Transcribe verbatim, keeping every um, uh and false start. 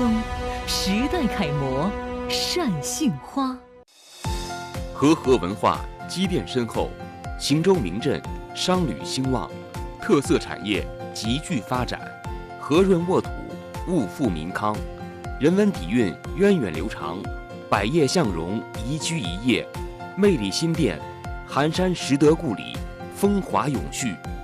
风，时代楷模，单杏花。 和合文化积淀深厚，邢州名镇商旅兴旺，特色产业急剧发展，和润沃土，物富民康，人文底蕴源远流长，百业向荣，宜居宜业，魅力新店，寒山拾得故里，风华永续。